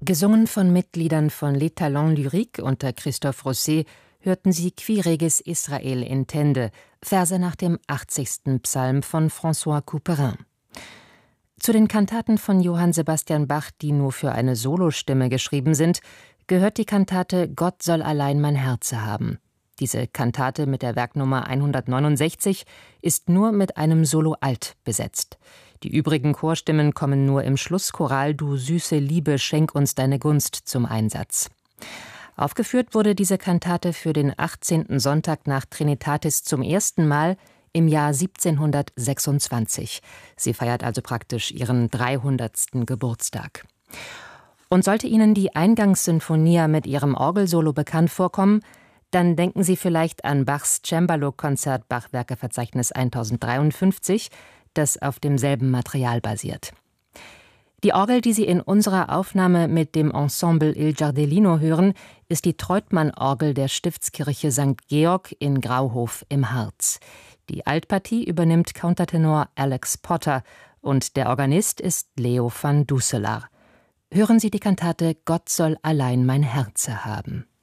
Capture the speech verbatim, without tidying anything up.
Gesungen von Mitgliedern von Les Talents Lyriques unter Christophe Rousset hörten Sie Qui regis Israel intende, Verse nach dem achtzigsten Psalm von François Couperin. Zu den Kantaten von Johann Sebastian Bach, die nur für eine Solostimme geschrieben sind, gehört die Kantate Gott soll allein mein Herze haben. Diese Kantate mit der Werknummer hundertneunundsechzig ist nur mit einem Solo alt besetzt. Die übrigen Chorstimmen kommen nur im Schlusschoral Du süße Liebe, schenk uns deine Gunst zum Einsatz. Aufgeführt wurde diese Kantate für den achtzehnten Sonntag nach Trinitatis zum ersten Mal im Jahr siebzehnhundertsechsundzwanzig. Sie feiert also praktisch ihren dreihundertsten Geburtstag. Und sollte Ihnen die Eingangssinfonia mit ihrem Orgelsolo bekannt vorkommen, dann denken Sie vielleicht an Bachs Cembalo-Konzert Bachwerkeverzeichnis tausenddreiundfünfzig, das auf demselben Material basiert. Die Orgel, die Sie in unserer Aufnahme mit dem Ensemble Il Giardellino hören, ist die Treutmann-Orgel der Stiftskirche Sankt Georg in Grauhof im Harz. Die Altpartie übernimmt Countertenor Alex Potter und der Organist ist Leo van Dusselaar. Hören Sie die Kantate Gott soll allein mein Herze haben.